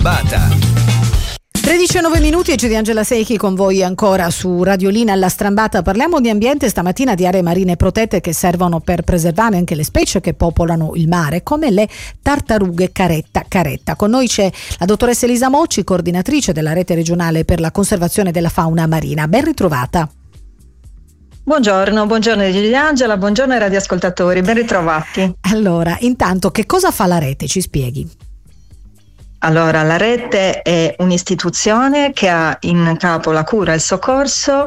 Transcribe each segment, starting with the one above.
Bata. 13:09 e c'è di Angela Secchi con voi ancora su Radiolina alla Strambata. Parliamo di ambiente stamattina, di aree marine protette che servono per preservare anche le specie che popolano il mare, come le tartarughe caretta. Con noi c'è la dottoressa Elisa Mocci, coordinatrice della rete regionale per la conservazione della fauna marina. Ben ritrovata. Buongiorno di Angela, buongiorno ai radioascoltatori, ben ritrovati. Allora, intanto che cosa fa la rete? Ci spieghi. Allora, la rete è un'istituzione che ha in capo la cura e il soccorso,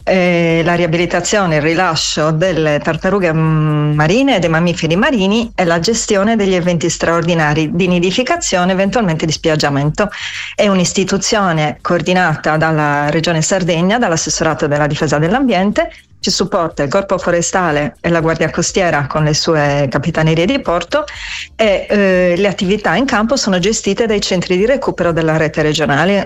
la riabilitazione e il rilascio delle tartarughe marine e dei mammiferi marini e la gestione degli eventi straordinari di nidificazione, eventualmente di spiaggiamento. È un'istituzione coordinata dalla Regione Sardegna, dall'assessorato della difesa dell'ambiente. Ci supporta il Corpo Forestale e la Guardia Costiera con le sue capitanerie di porto e le attività in campo sono gestite dai centri di recupero della rete regionale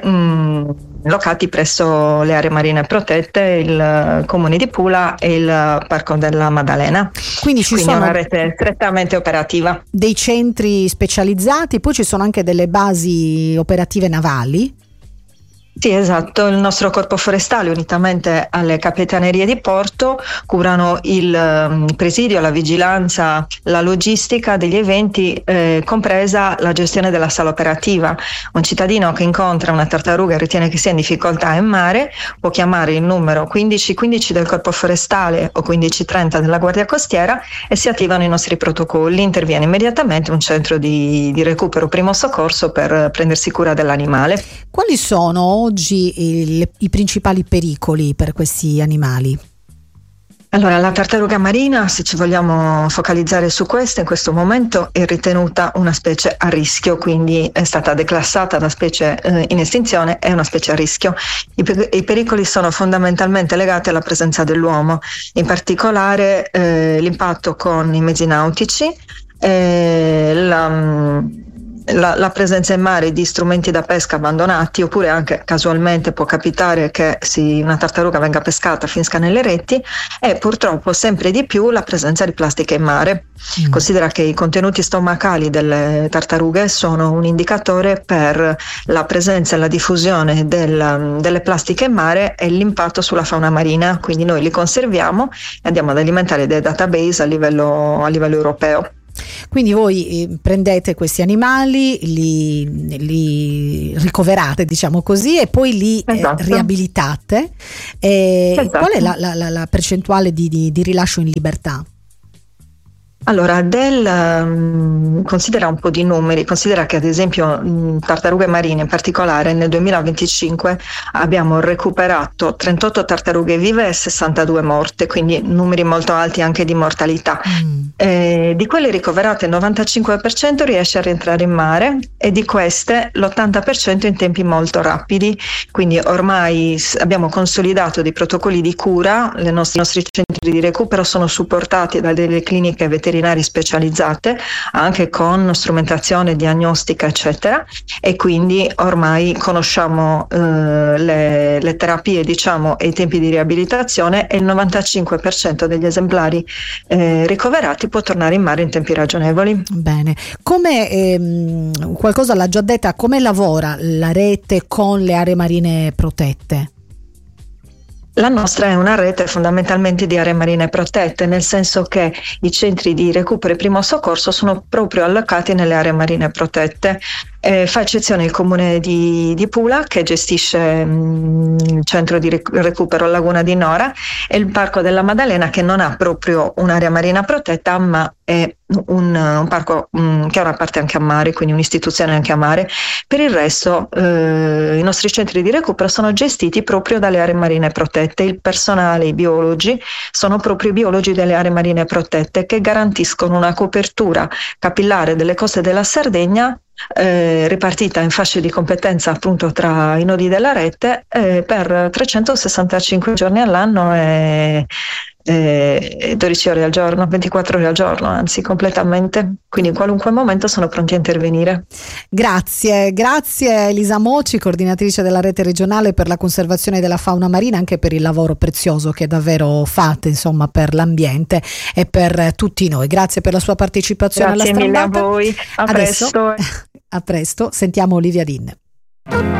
locati presso le aree marine protette, il Comune di Pula e il Parco della Maddalena. Quindi sono una rete strettamente operativa. Dei centri specializzati, poi ci sono anche delle basi operative navali? Sì, esatto, il nostro corpo forestale unitamente alle capitanerie di porto curano il presidio, la vigilanza, la logistica degli eventi, compresa la gestione della sala operativa. Un cittadino che incontra una tartaruga e ritiene che sia in difficoltà in mare può chiamare il numero 1515 del corpo forestale o 1530 della Guardia Costiera e si attivano i nostri protocolli. Interviene immediatamente un centro di recupero primo soccorso per prendersi cura dell'animale. Quali sono oggi i principali pericoli per questi animali? Allora, la tartaruga marina, se ci vogliamo focalizzare su questo, in questo momento è ritenuta una specie a rischio, quindi è stata declassata da specie in estinzione, è una specie a rischio. I pericoli sono fondamentalmente legati alla presenza dell'uomo, in particolare l'impatto con i mezzi nautici, la presenza in mare di strumenti da pesca abbandonati, oppure anche casualmente può capitare che una tartaruga venga pescata, finisca nelle reti, e purtroppo sempre di più la presenza di plastica in mare. Considera che i contenuti stomacali delle tartarughe sono un indicatore per la presenza e la diffusione delle plastiche in mare e l'impatto sulla fauna marina, quindi noi li conserviamo e andiamo ad alimentare dei database a livello europeo. Quindi voi prendete questi animali, li ricoverate, diciamo così, e poi li riabilitate. Esatto. Qual è la percentuale di rilascio in libertà? Allora, considera un po' di numeri, considera che ad esempio tartarughe marine in particolare nel 2025 abbiamo recuperato 38 tartarughe vive e 62 morte, quindi numeri molto alti anche di mortalità. Di quelle ricoverate il 95% riesce a rientrare in mare e di queste l'80% in tempi molto rapidi, quindi ormai abbiamo consolidato dei protocolli di cura, i nostri centri di recupero sono supportati da delle cliniche veterinarie specializzate anche con strumentazione diagnostica eccetera, e quindi ormai conosciamo le terapie, diciamo, e i tempi di riabilitazione, e il 95% degli esemplari ricoverati può tornare in mare in tempi ragionevoli. Bene, come qualcosa l'ha già detta, come lavora la rete con le aree marine protette? La nostra è una rete fondamentalmente di aree marine protette, nel senso che i centri di recupero e primo soccorso sono proprio allocati nelle aree marine protette. Fa eccezione il Comune di Pula, che gestisce il centro di recupero Laguna di Nora, e il Parco della Maddalena, che non ha proprio un'area marina protetta, ma è un parco che ha una parte anche a mare, quindi un'istituzione anche a mare. Per il resto i nostri centri di recupero sono gestiti proprio dalle aree marine protette. Il personale, i biologi, sono proprio i biologi delle aree marine protette che garantiscono una copertura capillare delle coste della Sardegna ripartita in fasce di competenza appunto tra i nodi della rete per 365 giorni all'anno e 12 ore al giorno, 24 ore al giorno, anzi completamente, quindi in qualunque momento sono pronti a intervenire. Grazie Elisa Mocci, coordinatrice della rete regionale per la conservazione della fauna marina, anche per il lavoro prezioso che davvero fate, insomma, per l'ambiente e per tutti noi. Grazie per la sua partecipazione alla Strambata. Grazie mille a voi, a presto. A presto, sentiamo Olivia Dean.